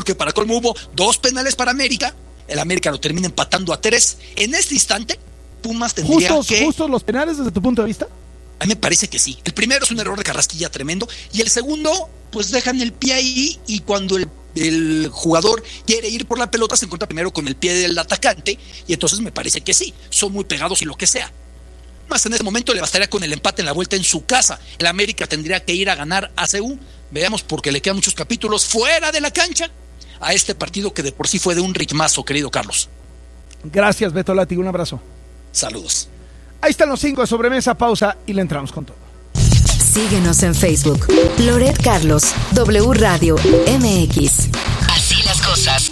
porque para colmo hubo 2 penales para América, el América lo termina empatando a 3. En este instante, Pumas tendría ¿Justos los penales desde tu punto de vista? A mí me parece que sí. El primero es un error de Carrasquilla tremendo, y el segundo, pues dejan el pie ahí, y cuando el jugador quiere ir por la pelota, se encuentra primero con el pie del atacante, y entonces me parece que sí, son muy pegados y lo que sea. Más en ese momento le bastaría con el empate en la vuelta en su casa. El América tendría que ir a ganar a CU. Veamos, porque le quedan muchos capítulos fuera de la cancha a este partido que de por sí fue de un ritmazo, querido Carlos. Gracias, Beto Lati, un abrazo. Saludos. Ahí están los 5 de sobremesa, pausa y le entramos con todo. Síguenos en Facebook, Loret Carlos, W Radio MX. Así las cosas.